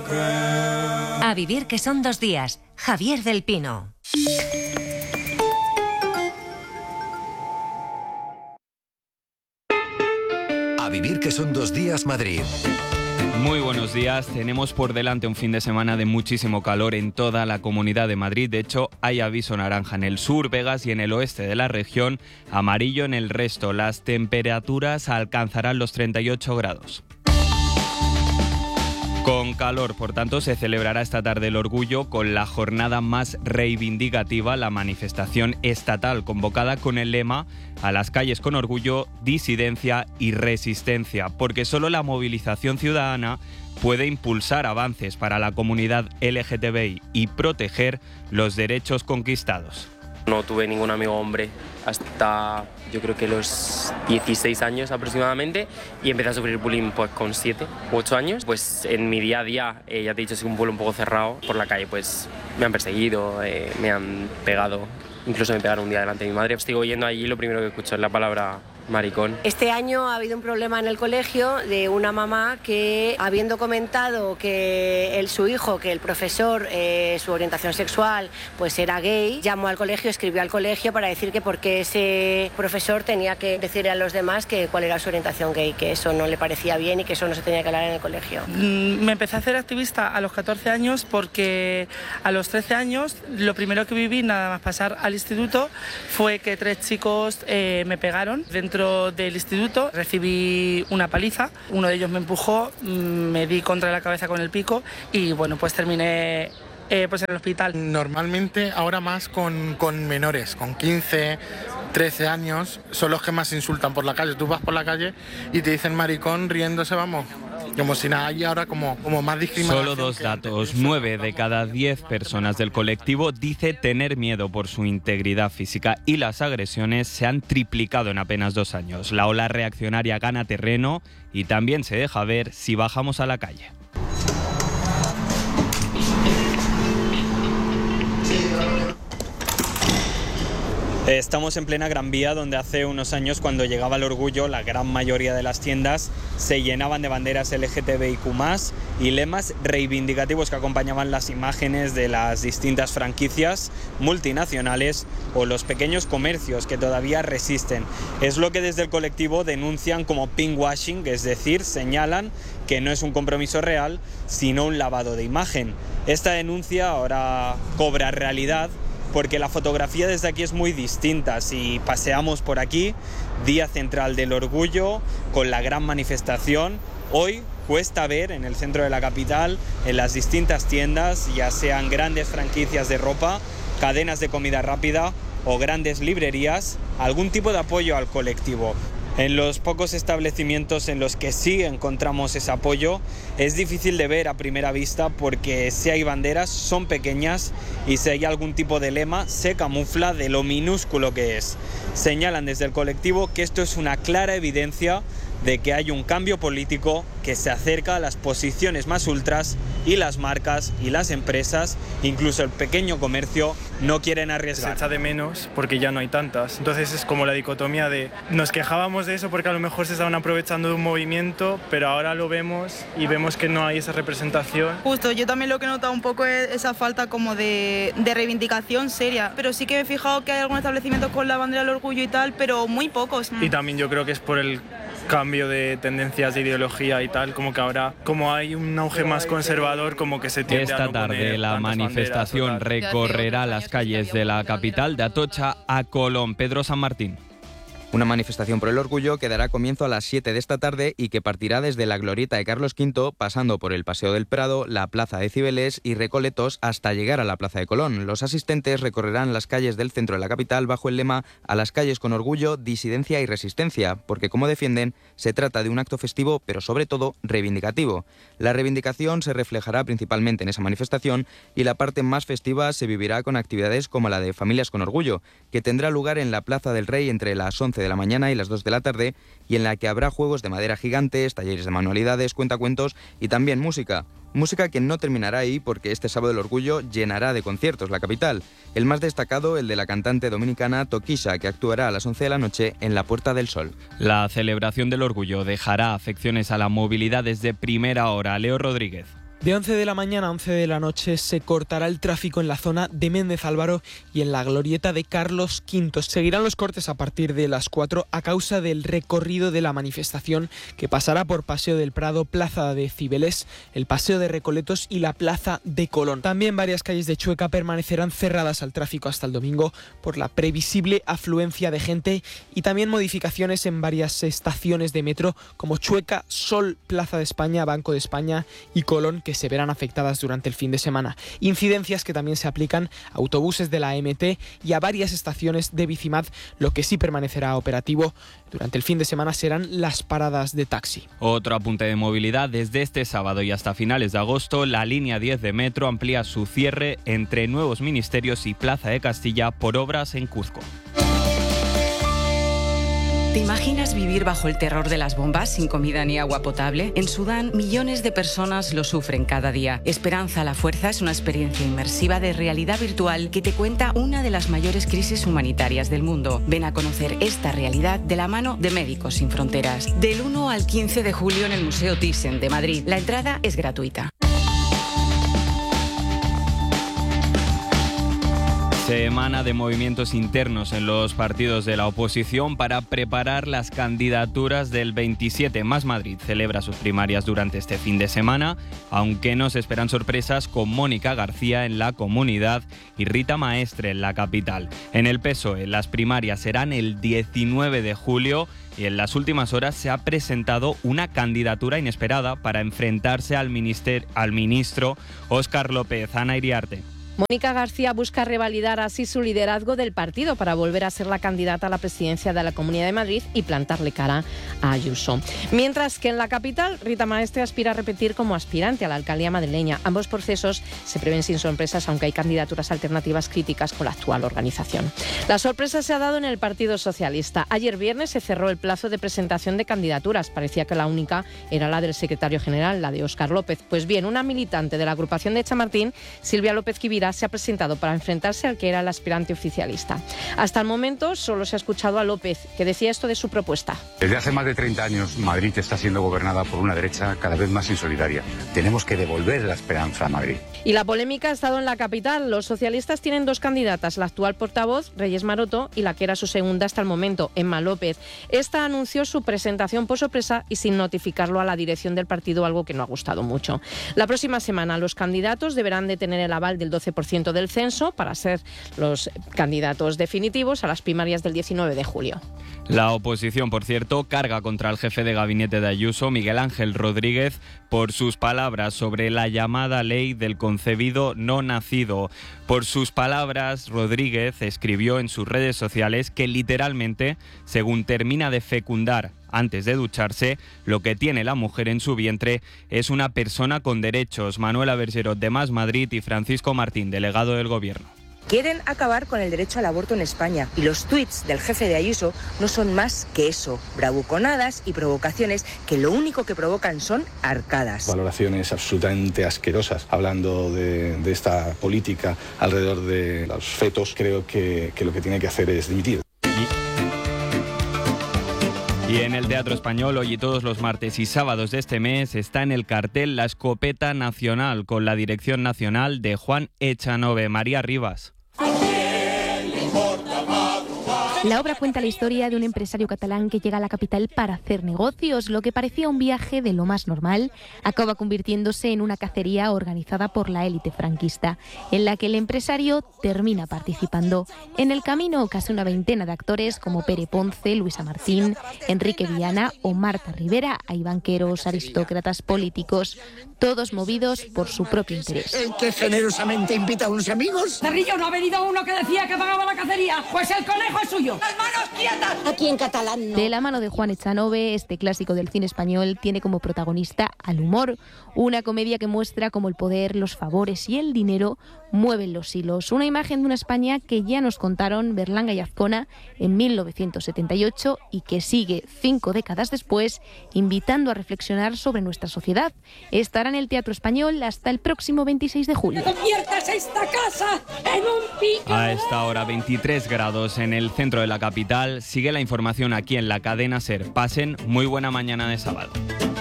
A vivir que son 2 días. Javier del Pino. A vivir que son 2 días Madrid. Muy buenos días. Tenemos por delante un fin de semana de muchísimo calor en toda la Comunidad de Madrid. De hecho, hay aviso naranja en el sur, Vegas y en el oeste de la región, amarillo en el resto. Las temperaturas alcanzarán los 38 grados. Con calor, por tanto, se celebrará esta tarde el Orgullo con la jornada más reivindicativa, la manifestación estatal convocada con el lema "A las calles con orgullo, disidencia y resistencia", porque solo la movilización ciudadana puede impulsar avances para la comunidad LGTBI y proteger los derechos conquistados. No tuve ningún amigo hombre hasta yo creo que los 16 años aproximadamente y empecé a sufrir bullying pues con 7 u 8 años. Pues en mi día a día, ya te he dicho, soy un pueblo un poco cerrado. Por la calle pues me han perseguido, me han pegado, incluso me pegaron un día delante de mi madre. Sigo yendo allí, lo primero que escucho es la palabra maricón. Este año ha habido un problema en el colegio de una mamá que, habiendo comentado que su hijo, que el profesor, su orientación sexual pues era gay, llamó al colegio, escribió al colegio para decir que porque ese profesor tenía que decirle a los demás que cuál era su orientación gay, que eso no le parecía bien y que eso no se tenía que hablar en el colegio. Me empecé a hacer activista a los 14 años porque a los 13 años lo primero que viví, nada más pasar al instituto, fue que 3 chicos me pegaron. Dentro del instituto recibí una paliza, uno de ellos me empujó, me di contra la cabeza con el pico y bueno, pues terminé pues en el hospital. Normalmente ahora más con menores, con 15, 13 años, son los que más insultan por la calle. Tú vas por la calle y te dicen maricón riéndose, vamos, como si nada, y ahora como más discriminación. Solo 2 datos. 9 de cada 10 personas del colectivo dice tener miedo por su integridad física y las agresiones se han triplicado en apenas 2 años. La ola reaccionaria gana terreno y también se deja ver si bajamos a la calle. Estamos en plena Gran Vía, donde hace unos años, cuando llegaba el Orgullo, la gran mayoría de las tiendas se llenaban de banderas LGTBIQ+, y lemas reivindicativos que acompañaban las imágenes de las distintas franquicias multinacionales o los pequeños comercios que todavía resisten. Es lo que desde el colectivo denuncian como pinkwashing, es decir, señalan que no es un compromiso real, sino un lavado de imagen. Esta denuncia ahora cobra realidad, porque la fotografía desde aquí es muy distinta. Si paseamos por aquí, día central del Orgullo, con la gran manifestación, hoy cuesta ver en el centro de la capital, en las distintas tiendas, ya sean grandes franquicias de ropa, cadenas de comida rápida o grandes librerías, algún tipo de apoyo al colectivo. En los pocos establecimientos en los que sí encontramos ese apoyo es difícil de ver a primera vista, porque si hay banderas son pequeñas y si hay algún tipo de lema se camufla de lo minúsculo que es. Señalan desde el colectivo que esto es una clara evidencia de que hay un cambio político que se acerca a las posiciones más ultras y las marcas y las empresas, incluso el pequeño comercio, no quieren arriesgar. Se echa de menos porque ya no hay tantas. Entonces es como la dicotomía de nos quejábamos de eso porque a lo mejor se estaban aprovechando de un movimiento, pero ahora lo vemos y vemos que no hay esa representación. Justo, yo también lo que he notado un poco es esa falta como de reivindicación seria, pero sí que me he fijado que hay algunos establecimientos con la bandera del Orgullo y tal, pero muy pocos. Y también yo creo que es por el cambio de tendencias de ideología y tal, como que ahora, como hay un auge más conservador, como que se tiende a no poner. Esta tarde la manifestación recorrerá las calles de la capital, de Atocha a Colón. Pedro San Martín. Una manifestación por el Orgullo que dará comienzo a las 7 de esta tarde y que partirá desde la Glorieta de Carlos V, pasando por el Paseo del Prado, la Plaza de Cibeles y Recoletos hasta llegar a la Plaza de Colón. Los asistentes recorrerán las calles del centro de la capital bajo el lema "A las calles con orgullo, disidencia y resistencia", porque, como defienden, se trata de un acto festivo, pero sobre todo reivindicativo. La reivindicación se reflejará principalmente en esa manifestación y la parte más festiva se vivirá con actividades como la de Familias con Orgullo, que tendrá lugar en la Plaza del Rey entre las 11 de la mañana y las 2 de la tarde, y en la que habrá juegos de madera gigantes, talleres de manualidades, cuentacuentos y también música. Música que no terminará ahí, porque este sábado el Orgullo llenará de conciertos la capital. El más destacado, el de la cantante dominicana Tokisha, que actuará a las 11 de la noche en la Puerta del Sol. La celebración del Orgullo dejará afecciones a la movilidad desde primera hora. Leo Rodríguez. De 11 de la mañana a 11 de la noche se cortará el tráfico en la zona de Méndez Álvaro y en la glorieta de Carlos V. Seguirán los cortes a partir de las 4 a causa del recorrido de la manifestación que pasará por Paseo del Prado, Plaza de Cibeles, el Paseo de Recoletos y la Plaza de Colón. También varias calles de Chueca permanecerán cerradas al tráfico hasta el domingo por la previsible afluencia de gente y también modificaciones en varias estaciones de metro como Chueca, Sol, Plaza de España, Banco de España y Colón, que se verán afectadas durante el fin de semana. Incidencias que también se aplican a autobuses de la MT y a varias estaciones de Bicimad. Lo que sí permanecerá operativo durante el fin de semana serán las paradas de taxi. Otro apunte de movilidad: desde este sábado y hasta finales de agosto, la línea 10 de metro amplía su cierre entre Nuevos Ministerios y Plaza de Castilla por obras en Cuzco. ¿Te imaginas vivir bajo el terror de las bombas sin comida ni agua potable? En Sudán, millones de personas lo sufren cada día. Esperanza a la Fuerza es una experiencia inmersiva de realidad virtual que te cuenta una de las mayores crisis humanitarias del mundo. Ven a conocer esta realidad de la mano de Médicos Sin Fronteras. Del 1 al 15 de julio en el Museo Thyssen de Madrid. La entrada es gratuita. Semana de movimientos internos en los partidos de la oposición para preparar las candidaturas del 27. Más Madrid celebra sus primarias durante este fin de semana, aunque no se esperan sorpresas con Mónica García en la Comunidad y Rita Maestre en la capital. En el PSOE, las primarias serán el 19 de julio y en las últimas horas se ha presentado una candidatura inesperada para enfrentarse al ministro Óscar López. Ana Iriarte. Mónica García busca revalidar así su liderazgo del partido para volver a ser la candidata a la presidencia de la Comunidad de Madrid y plantarle cara a Ayuso. Mientras que en la capital, Rita Maestre aspira a repetir como aspirante a la alcaldía madrileña. Ambos procesos se prevén sin sorpresas, aunque hay candidaturas alternativas críticas con la actual organización. La sorpresa se ha dado en el Partido Socialista. Ayer viernes se cerró el plazo de presentación de candidaturas. Parecía que la única era la del secretario general, la de Óscar López. Pues bien, una militante de la agrupación de Chamartín, Silvia López Quivira, se ha presentado para enfrentarse al que era el aspirante oficialista. Hasta el momento solo se ha escuchado a López, que decía esto de su propuesta. Desde hace más de 30 años Madrid está siendo gobernada por una derecha cada vez más insolidaria. Tenemos que devolver la esperanza a Madrid. Y la polémica ha estado en la capital. Los socialistas tienen dos candidatas, la actual portavoz, Reyes Maroto, y la que era su segunda hasta el momento, Emma López. Esta anunció su presentación por sorpresa y sin notificarlo a la dirección del partido, algo que no ha gustado mucho. La próxima semana los candidatos deberán de tener el aval del 12% del censo para ser los candidatos definitivos a las primarias del 19 de julio. La oposición, por cierto, carga contra el jefe de gabinete de Ayuso, Miguel Ángel Rodríguez, por sus palabras sobre la llamada ley del concebido no nacido. Por sus palabras, Rodríguez escribió en sus redes sociales que literalmente, según termina de fecundar antes de ducharse, lo que tiene la mujer en su vientre es una persona con derechos. Manuela Bergerot, de Más Madrid, y Francisco Martín, delegado del Gobierno. Quieren acabar con el derecho al aborto en España y los tuits del jefe de Ayuso no son más que eso, bravuconadas y provocaciones que lo único que provocan son arcadas. Valoraciones absolutamente asquerosas hablando de esta política alrededor de los fetos. Creo que lo que tiene que hacer es dimitir. Y en el Teatro Español, hoy y todos los martes y sábados de este mes, está en el cartel La Escopeta Nacional, con la dirección nacional de Juan Echanove. María Rivas. La obra cuenta la historia de un empresario catalán que llega a la capital para hacer negocios. Lo que parecía un viaje de lo más normal acaba convirtiéndose en una cacería organizada por la élite franquista, en la que el empresario termina participando. En el camino, casi una veintena de actores como Pere Ponce, Luisa Martín, Enrique Viana o Marta Rivera. Hay banqueros, aristócratas, políticos, todos movidos por su propio interés. El que generosamente invita a unos amigos. Cerrillo, ¿no ha venido uno que decía que pagaba la cacería? Pues el conejo es suyo. ¡Las manos quietas! Aquí en catalán no. De la mano de Juan Echanove, este clásico del cine español tiene como protagonista al humor. Una comedia que muestra cómo el poder, los favores y el dinero mueven los hilos. Una imagen de una España que ya nos contaron Berlanga y Azcona en 1978 y que sigue 5 décadas después, invitando a reflexionar sobre nuestra sociedad. Estará en el Teatro Español hasta el próximo 26 de julio. ¡Conviertas esta casa en un pico! A esta hora 23 grados en el centro de la capital. Sigue la información aquí en la cadena SER. Pasen muy buena mañana de sábado.